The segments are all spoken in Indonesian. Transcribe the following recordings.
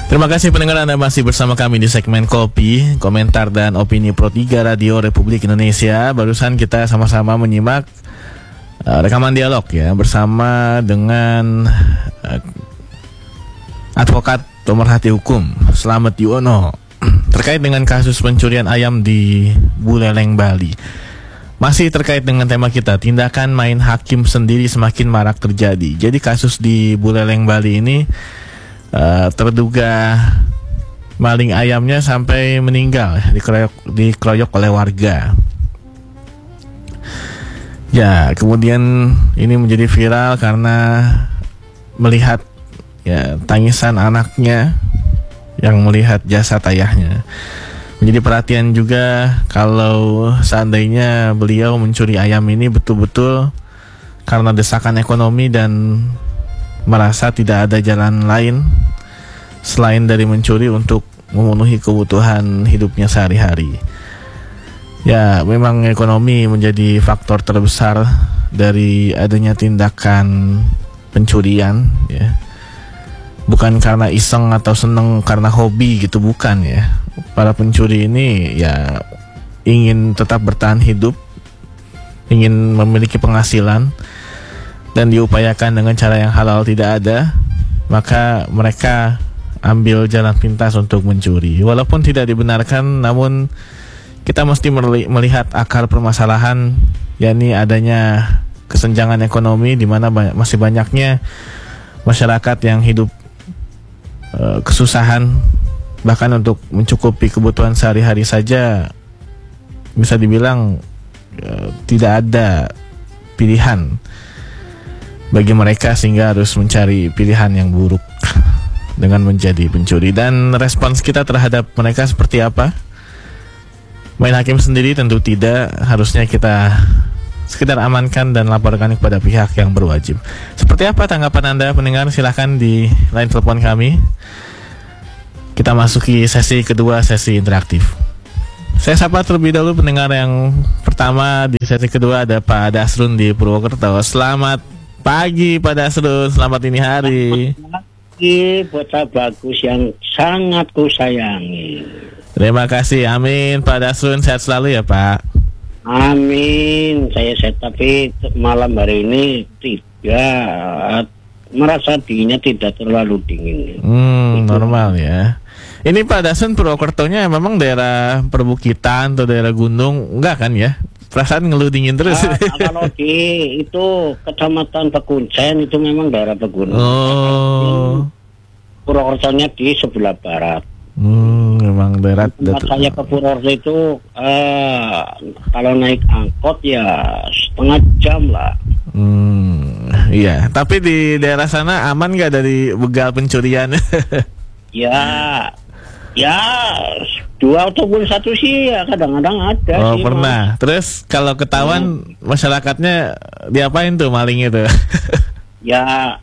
Terima kasih pendengar, Anda masih bersama kami di segmen Kopi, Komentar dan Opini Pro 3 Radio Republik Indonesia. Barusan kita sama-sama menyimak rekaman dialog ya bersama dengan advokat pemerhati hukum Slamet Yuwono terkait dengan kasus pencurian ayam di Buleleng, Bali. Masih terkait dengan tema kita, tindakan main hakim sendiri semakin marak terjadi. Jadi kasus di Buleleng, Bali ini terduga maling ayamnya sampai meninggal, dikeroyok oleh warga. Ya, kemudian ini menjadi viral karena melihat ya tangisan anaknya yang melihat jasad ayahnya. Menjadi perhatian juga kalau seandainya beliau mencuri ayam ini betul-betul karena desakan ekonomi dan merasa tidak ada jalan lain selain dari mencuri untuk memenuhi kebutuhan hidupnya sehari-hari. Ya, memang ekonomi menjadi faktor terbesar dari adanya tindakan pencurian ya. Bukan karena iseng atau seneng karena hobi gitu, bukan ya. Para pencuri ini ya ingin tetap bertahan hidup, ingin memiliki penghasilan, dan diupayakan dengan cara yang halal tidak ada, maka mereka ambil jalan pintas untuk mencuri. Walaupun tidak dibenarkan, namun kita mesti melihat akar permasalahan, yakni adanya kesenjangan ekonomi di mana masih banyaknya masyarakat yang hidup kesusahan, bahkan untuk mencukupi kebutuhan sehari-hari saja bisa dibilang tidak ada pilihan bagi mereka, sehingga harus mencari pilihan yang buruk dengan menjadi pencuri. Dan respons kita terhadap mereka seperti apa? Main hakim sendiri tentu tidak, harusnya kita sekedar amankan dan laporkan kepada pihak yang berwajib. Seperti apa tanggapan Anda pendengar? Silahkan di line telepon kami. Kita masuki sesi kedua, sesi interaktif. Saya sapa terlebih dahulu pendengar yang pertama di sesi kedua, ada Pak Dasrun di Purwokerto. Selamat pagi Pak Dasrun, selamat dini hari. Selamat pagi, bocah bagus yang sangat kusayangi. Terima kasih, amin. Pak Dasrun sehat selalu ya Pak. Amin, saya sehat, tapi malam hari ini tidak merasa dinginnya, tidak terlalu dingin. Normal ya. Ini Pak Dasun, Purwokertonya memang daerah perbukitan atau daerah gunung, enggak kan ya? Perasaan ngeluh dingin terus. Kalau di itu Kecamatan Pekuncen itu memang daerah pegunungan. Oh. Purwokertonya di sebelah barat. Memang daerah. Tempat saya ke Purwokerto itu kalau naik angkot ya setengah jam lah. Iya, tapi di daerah sana aman nggak dari begal pencurian? Ya, dua ataupun satu sih ya kadang-kadang ada. Oh sih, pernah. Mas. Terus kalau ketahuan masyarakatnya diapain tuh maling itu? Ya,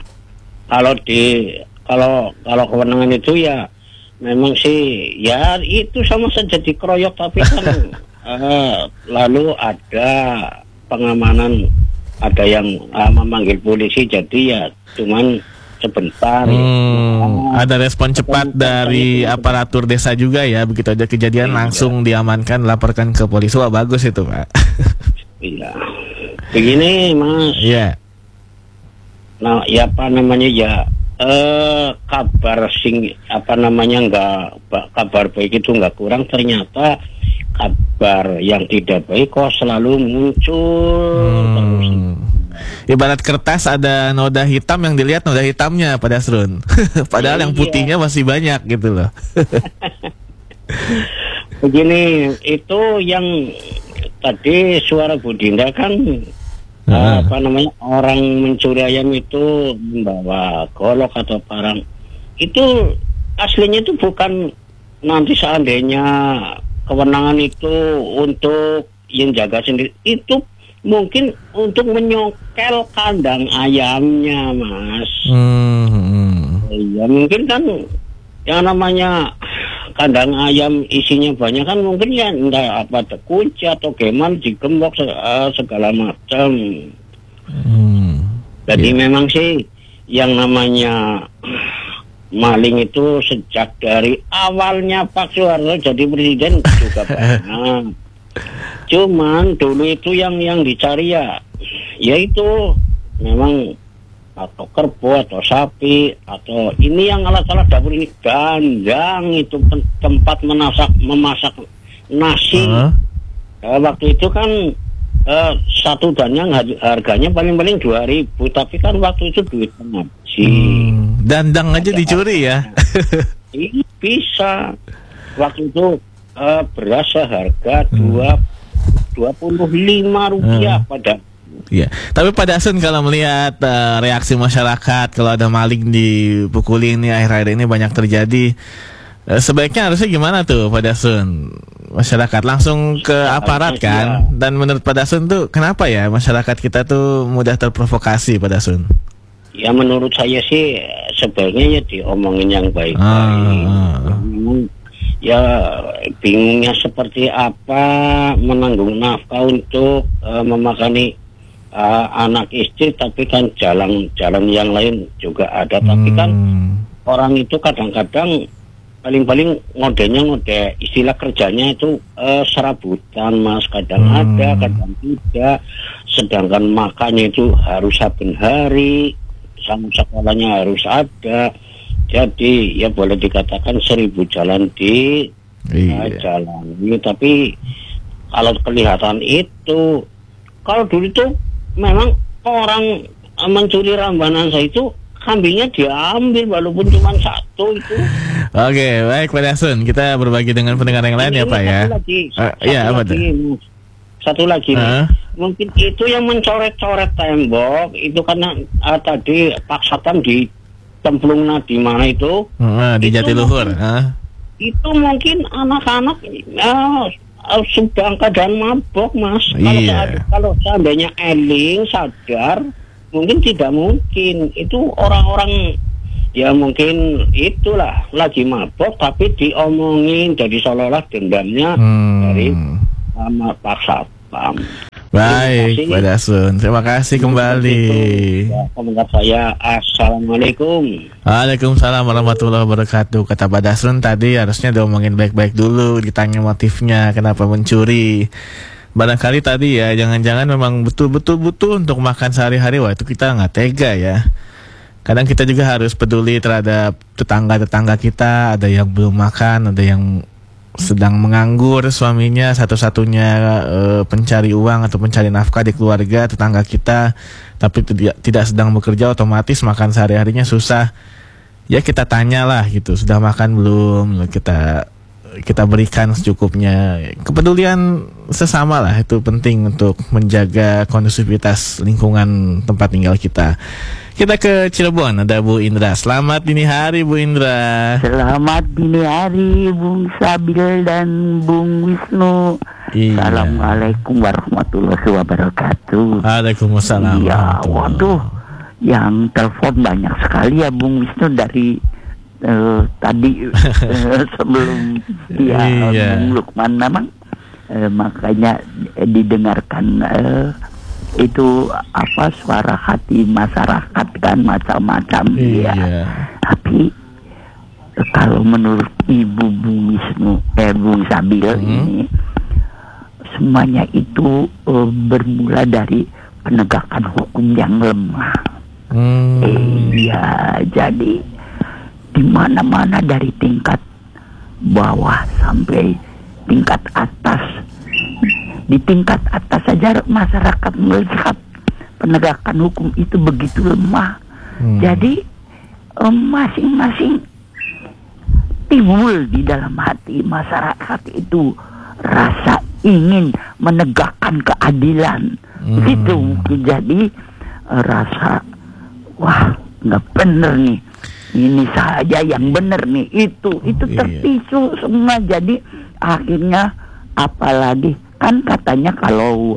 kalau kewenangan itu ya memang sih ya itu sama saja dikeroyok, tapi kan lalu ada pengamanan, ada yang memanggil polisi, jadi ya cuman sebentar. Ada respon cepat dari aparatur desa juga ya, begitu aja kejadian langsung diamankan, laporkan ke polisi. Wah bagus itu Pak. Iya. Begini Mas. Iya. Nah, ya apa namanya ya kabar kabar baik itu nggak kurang, ternyata kabar yang tidak baik kok selalu muncul terus. Ibarat kertas ada noda hitam, yang dilihat noda hitamnya pada Dasrun. Padahal yang putihnya masih banyak gitu loh. Begini, itu yang tadi suara Bu Dinda kan orang mencuri ayam itu membawa golok atau parang. Itu aslinya itu bukan nanti seandainya kewenangan itu untuk yang jaga sendiri, itu mungkin untuk menyongkel kandang ayamnya Mas. Ya mungkin kan yang namanya kandang ayam isinya banyak kan, mungkin ya entah apa kunci atau geman digembok segala macam. Jadi memang sih yang namanya maling itu sejak dari awalnya Pak Soeharto jadi presiden juga pernah. Cuman dulu itu yang dicari yaitu memang atau kerbau atau sapi atau ini yang alat-alat dapur ini gandang itu tempat memasak nasi. Waktu itu kan satu danang harganya paling-paling 2.000, tapi kan waktu itu duit ngaji. Dandang aja dicuri ya. Bisa. Waktu itu beras seharga 25 rupiah pada. Iya. Tapi Pak Dasun kalau melihat reaksi masyarakat kalau ada maling dipukulin ini akhir-akhir ini banyak terjadi, sebaiknya harusnya gimana tuh Pak Dasun? Masyarakat langsung ke aparat kan? Dan menurut Pak Dasun tuh kenapa ya masyarakat kita tuh mudah terprovokasi Pak Dasun? Ya menurut saya sih sebaiknya ya diomongin yang baik-baik. Ya bingungnya seperti apa menanggung nafkah untuk memakani anak istri, tapi kan jalan yang lain juga ada. Tapi kan orang itu kadang-kadang paling-paling ngode istilah kerjanya itu serabutan Mas, kadang ada kadang tidak, sedangkan makannya itu harus saben hari, sama sekolahnya harus ada. Jadi ya boleh dikatakan 1000 jalan jalani, tapi kalau kelihatan itu, kalau dulu itu memang orang mencuri rambanan saya itu kambingnya diambil walaupun cuma satu itu. Oke, baik Pak Dasun, kita berbagi dengan pendengar yang lain ya Pak ya. Satu lagi nih. Mungkin itu yang mencoret-coret tembok itu karena tadi Pak Satam di Templungna di mana itu? Di Jatiluhur. Itu mungkin anak-anak sedang keadaan mabok Mas. Kalau seandainya eling sadar, mungkin tidak mungkin. Itu orang-orang ya mungkin itulah lagi mabok tapi diomongin jadi seolah-olah dendamnya dari sama Pak Satpam. Baik Pak Dasun, terima kasih kembali. Komentar saya, assalamualaikum. Waalaikumsalam warahmatullahi wabarakatuh. Kata Pak Dasun tadi harusnya diomongin baik-baik dulu, ditanya motifnya kenapa mencuri. Barangkali tadi ya, jangan-jangan memang betul-betul butuh untuk makan sehari-hari. Wah itu kita nggak tega ya. Kadang kita juga harus peduli terhadap tetangga-tetangga kita. Ada yang belum makan, ada yang sedang menganggur, suaminya satu-satunya pencari uang atau pencari nafkah di keluarga, tetangga kita, tapi tidak sedang bekerja, otomatis makan sehari-harinya susah. Ya kita tanyalah gitu, sudah makan belum? Kita berikan secukupnya. Kepedulian sesama lah itu penting untuk menjaga kondusivitas lingkungan tempat tinggal kita. Kita ke Cirebon, ada Bu Indra. Selamat dini hari Bu Indra. Selamat dini hari Bung Sabil dan Bung Wisnu. Iya. Assalamualaikum warahmatullahi wabarakatuh. Waalaikumsalam. Ya, waduh, yang telepon banyak sekali ya Bung Wisnu dari tadi sebelum Bung Lukman memang makanya didengarkan itu apa suara hati masyarakat kan macam-macam ya. Tapi kalau menurut Ibu Bung Wisnu Bung Sabil ini semuanya itu bermula dari penegakan hukum yang lemah. Iya, jadi di mana-mana dari tingkat bawah sampai tingkat atas. Di tingkat atas saja masyarakat melihat penegakan hukum itu begitu lemah. Jadi masing-masing timbul di dalam hati masyarakat itu rasa ingin menegakkan keadilan. Gitu mungkin jadi rasa wah nggak bener nih. Ini saja yang benar nih, itu terpisu semua. Jadi akhirnya apalagi kan katanya kalau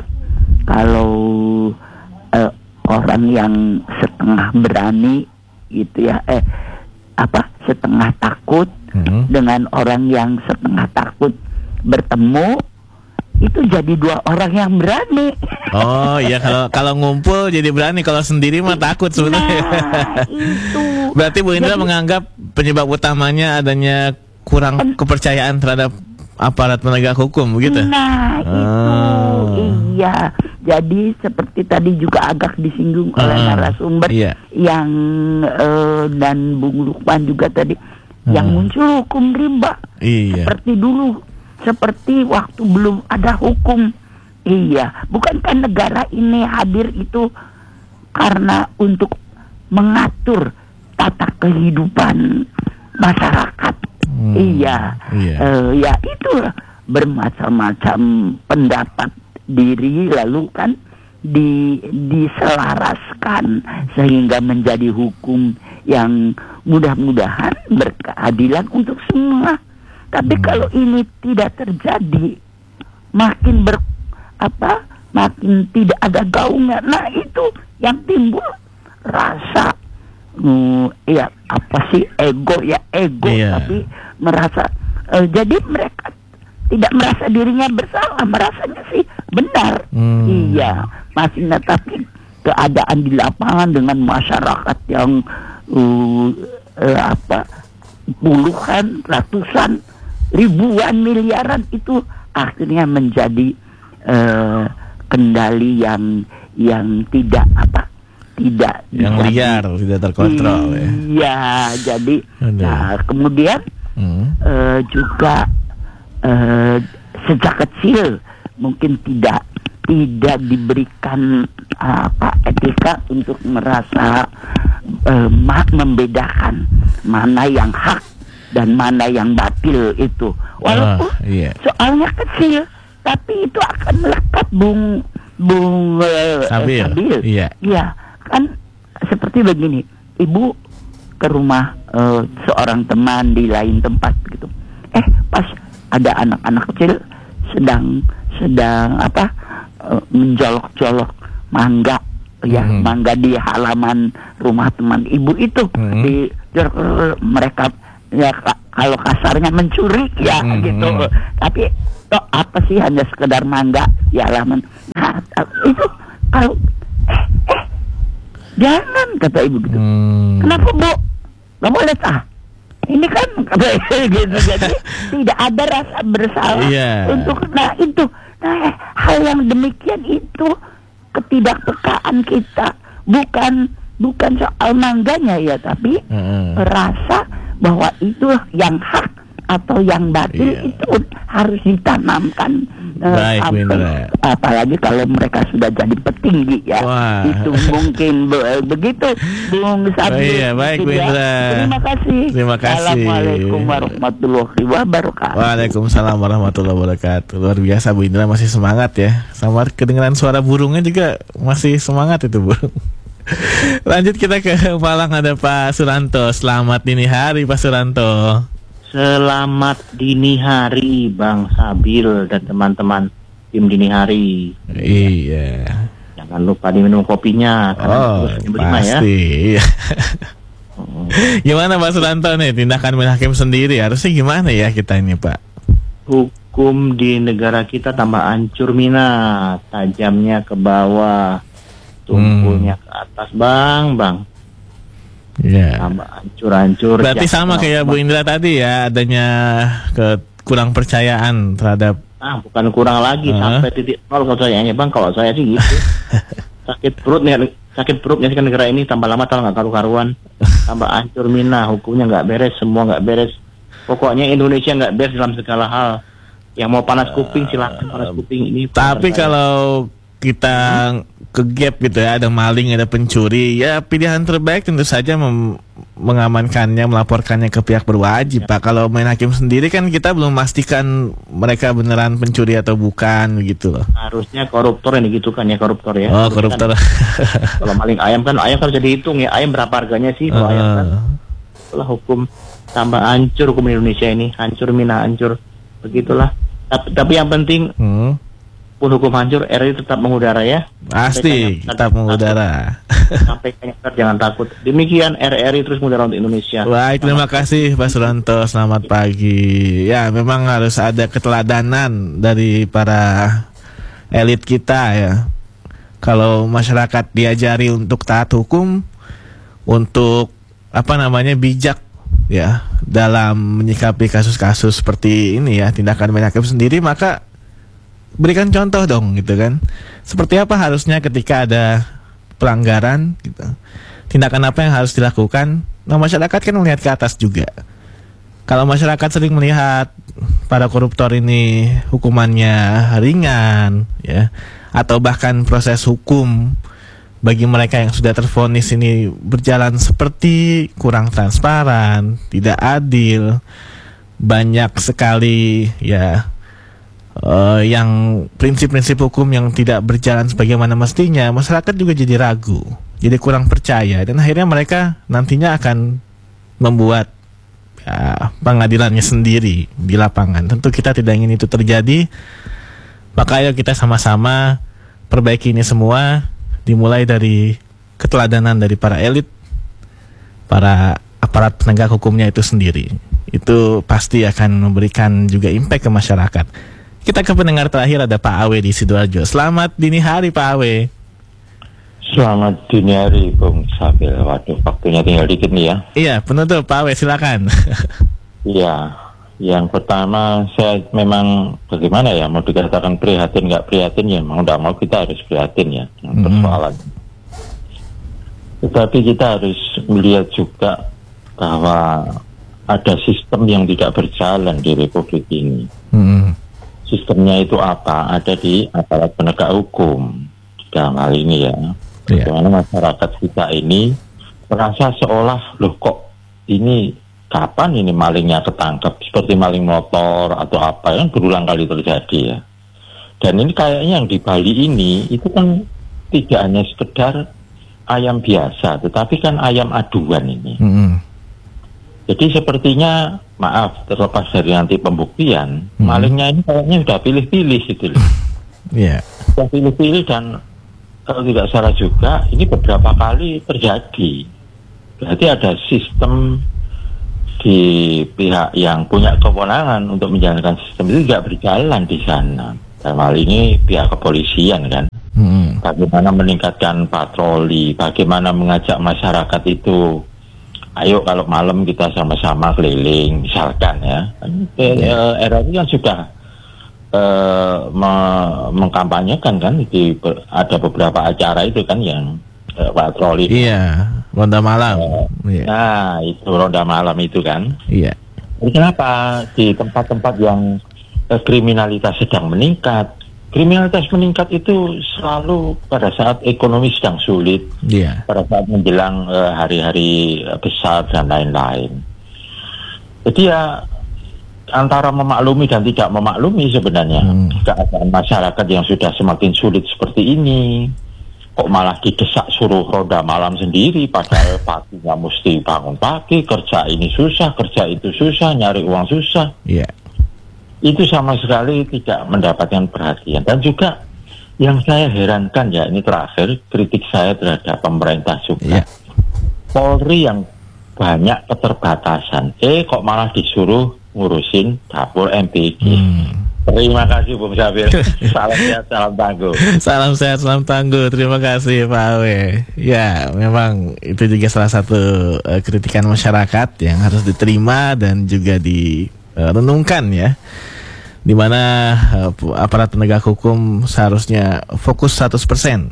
orang yang setengah berani gitu ya setengah takut dengan orang yang setengah takut bertemu itu jadi dua orang yang berani. Oh iya, kalau ngumpul jadi berani, kalau sendiri mah takut sebenarnya. Nah, itu. Berarti Bu Indra Jadi- menganggap penyebab utamanya adanya kurang kepercayaan terhadap aparat penegak hukum, begitu? Nah, Oh. iya. Jadi seperti tadi juga agak disinggung oleh narasumber Iya. yang dan Bung Lukman juga tadi yang muncul hukum rimba. Iya. Seperti dulu, seperti waktu belum ada hukum. Iya, bukankah negara ini hadir itu karena untuk mengatur tata kehidupan masyarakat. Iya. Ya itu bermacam-macam pendapat diri lalu kan diselaraskan sehingga menjadi hukum yang mudah-mudahan berkeadilan untuk semua. Tapi kalau ini tidak terjadi, makin makin tidak ada gaungnya. Nah itu yang timbul rasa ya apa sih ego, Iya. tapi merasa jadi mereka tidak merasa dirinya bersalah, merasanya sih benar. Iya, masih tapi keadaan di lapangan dengan masyarakat yang puluhan, ratusan, ribuan, miliaran itu akhirnya menjadi kendali yang tidak Yang liar, tidak terkontrol ya. Iya, jadi nah kemudian juga sejak kecil mungkin tidak diberikan etika untuk merasa membedakan mana yang hak dan mana yang batil itu. Walaupun soalnya kecil, tapi itu akan melekat Bung Sabil. Iya. Iya, kan seperti begini. Ibu ke rumah seorang teman di lain tempat gitu. Pas ada anak-anak kecil sedang menjolok-jolok mangga mangga di halaman rumah teman ibu itu. Mereka ya kalau kasarnya mencuri ya gitu. Tapi apa sih, hanya sekedar mangga di halaman. Nah, itu kalau jangan, kata ibu gitu. Kenapa Bu? Gak boleh ini kan gitu. Jadi tidak ada rasa bersalah untuk itu. Nah, hal yang demikian itu ketidakpekaan kita, bukan soal mangganya ya, tapi rasa bahwa itu yang hak atau yang batil itu harus ditanamkan. Apalagi kalau mereka sudah jadi petinggi ya. Wah. Itu mungkin begitu Bung Sabil. Baik Bu Indra. Terima kasih. Assalamualaikum warahmatullahi wabarakatuh. Waalaikumsalam warahmatullahi wabarakatuh. Luar biasa Bu Indra, masih semangat ya. Sama kedengaran suara burungnya juga masih semangat itu burung. Lanjut kita ke Malang, ada Pak Suranto. Selamat dini hari Pak Suranto. Selamat dini hari Bang Sabil dan teman-teman tim dini hari. Iya. Jangan lupa diminum kopinya karena pasti. Ya. Gimana Pak Suranto nih tindakan main hakim sendiri, harusnya gimana ya kita ini Pak? Hukum di negara kita tambah hancur Mina, tajamnya ke bawah, tumpulnya ke atas Bang. Tambah hancur-hancur. Berarti sama kayak Bu Indra tadi ya, adanya kurang percayaan terhadap. Bukan kurang lagi, sampai titik nol kepercayaannya Bang. Kalau saya sih gitu. sakit perut sih kan negara ini, tambah lama tambah nggak karu-karuan, tambah hancur Mina, hukumnya nggak beres, semua nggak beres. Pokoknya Indonesia nggak beres dalam segala hal. Yang mau panas kuping silakan panas kuping ini. Tapi kalau kita ke gap gitu ya, ada maling, ada pencuri, ya pilihan terbaik tentu saja mengamankannya, melaporkannya ke pihak berwajib Pak. Kalau main hakim sendiri kan kita belum memastikan mereka beneran pencuri atau bukan gitu loh. Harusnya koruptor yang digitukan ya, koruptor ya. Oh, koruptor. Kan, kalau maling ayam kan harus dihitung ya, ayam berapa harganya sih kalau ayam kan. Itulah hukum tambah hancur hukum Indonesia ini, hancur Mina, hancur. Begitulah. Tapi yang penting walaupun hukum hancur, RRI tetap mengudara ya. Pasti tetap mengudara. Sampai jangan takut. Demikian RRI terus mengudara untuk Indonesia. Baik, terima kasih Pak Suranto. Selamat pagi. Ya, memang harus ada keteladanan dari para elit kita ya. Kalau masyarakat diajari untuk taat hukum, untuk bijak ya dalam menyikapi kasus-kasus seperti ini ya, tindakan main hakim sendiri, maka berikan contoh dong gitu kan. Seperti apa harusnya ketika ada pelanggaran gitu. Tindakan apa yang harus dilakukan? Nah, masyarakat kan melihat ke atas juga. Kalau masyarakat sering melihat para koruptor ini hukumannya ringan ya, atau bahkan proses hukum bagi mereka yang sudah tervonis ini berjalan seperti kurang transparan, tidak adil, banyak sekali ya yang prinsip-prinsip hukum yang tidak berjalan sebagaimana mestinya, masyarakat juga jadi ragu, jadi kurang percaya, dan akhirnya mereka nantinya akan membuat pengadilannya sendiri di lapangan. Tentu kita tidak ingin itu terjadi, maka ayo kita sama-sama perbaiki ini semua. Dimulai dari keteladanan dari para elit, para aparat penegak hukumnya itu sendiri. Itu pasti akan memberikan juga impact ke masyarakat. Kita ke pendengar terakhir, ada Pak Awe di Sidoarjo. Selamat dini hari Pak Awe. Selamat dini hari Bung Sabil. Waduh, waktunya tinggal dikit nih ya. Iya, penutup Pak Awe, silakan. Iya. Yang pertama, saya memang bagaimana ya, mau dikatakan prihatin nggak prihatin ya, mau nggak mau kita harus prihatin ya dengan persoalan. Tetapi kita harus melihat juga bahwa ada sistem yang tidak berjalan di Republik ini. Sistemnya itu apa? Ada di aparat penegak hukum dalam hal ini ya. Bagaimana masyarakat kita ini merasa seolah loh kok ini kapan ini malingnya ketangkap, seperti maling motor atau apa yang berulang kali terjadi ya. Dan ini kayaknya yang di Bali ini itu kan tidak hanya sekedar ayam biasa, tetapi kan ayam aduan ini. Jadi sepertinya, maaf, terlepas dari nanti pembuktian, malingnya ini kayaknya sudah pilih-pilih gitu loh. Sudah pilih-pilih, dan kalau tidak salah juga ini beberapa kali terjadi. Berarti ada sistem di pihak yang punya kewenangan untuk menjalankan sistem itu tidak berjalan di sana. Dalam hal ini pihak kepolisian kan. Bagaimana meningkatkan patroli, bagaimana mengajak masyarakat itu, ayo kalau malam kita sama-sama keliling misalkan ya. RRI kan sudah mengkampanyekan kan, ada beberapa acara itu kan yang patroli. Iya, ronda malam. Nah, itu ronda malam itu kan. Iya. Jadi kenapa di tempat-tempat yang kriminalitas sedang meningkat? Kriminalitas meningkat itu selalu pada saat ekonomi sedang sulit, pada saat menjelang hari-hari besar dan lain-lain. Jadi ya antara memaklumi dan tidak memaklumi sebenarnya keadaan masyarakat yang sudah semakin sulit seperti ini. Kok malah didesak suruh ronda malam sendiri, padahal paginya mesti bangun pagi, kerja ini susah, kerja itu susah, nyari uang susah. Itu sama sekali tidak mendapatkan perhatian. Dan juga yang saya herankan ya, ini terakhir kritik saya terhadap pemerintah juga. Polri yang banyak keterbatasan, kok malah disuruh ngurusin dapur MPG. Terima kasih Bung Sabir. Salam sehat, salam tangguh. Salam sehat, salam tangguh. Terima kasih Pak Awe. Ya, memang itu juga salah satu kritikan masyarakat yang harus diterima dan juga direnungkan ya. Dimana aparat penegak hukum seharusnya fokus 100%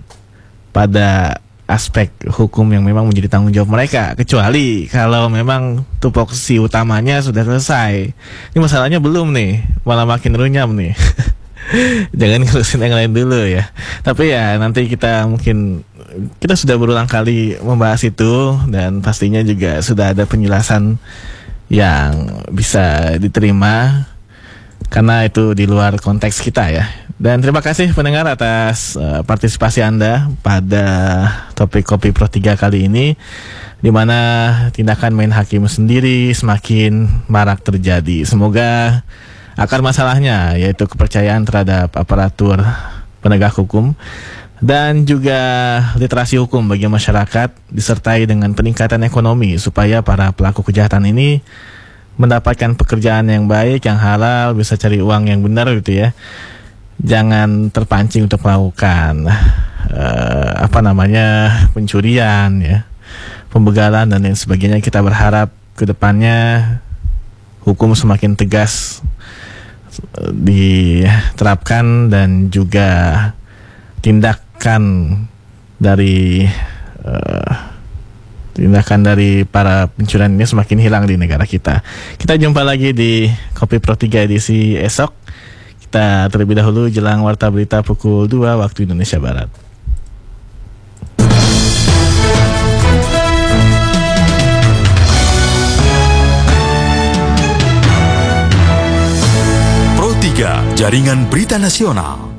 pada aspek hukum yang memang menjadi tanggung jawab mereka, kecuali kalau memang tupoksi utamanya sudah selesai. Ini masalahnya belum nih, malah makin runyam nih. Jangan ngurusin yang lain dulu ya. Tapi ya nanti kita sudah berulang kali membahas itu, dan pastinya juga sudah ada penjelasan yang bisa diterima karena itu di luar konteks kita ya. Dan terima kasih pendengar atas partisipasi Anda pada topik Kopi Pro 3 kali ini, di mana tindakan main hakim sendiri semakin marak terjadi. Semoga akar masalahnya, yaitu kepercayaan terhadap aparatur penegak hukum, dan juga literasi hukum bagi masyarakat, disertai dengan peningkatan ekonomi supaya para pelaku kejahatan ini mendapatkan pekerjaan yang baik, yang halal, bisa cari uang yang benar gitu ya. Jangan terpancing untuk melakukan pencurian ya, pembegalan dan lain sebagainya. Kita berharap ke depannya hukum semakin tegas diterapkan, dan juga tindakan dari para pencurian ini semakin hilang di negara kita. Kita jumpa lagi di Kopi Pro 3 edisi esok. Kita terlebih dahulu jelang warta berita pukul 2 waktu Indonesia Barat. Pro 3, Jaringan Berita Nasional.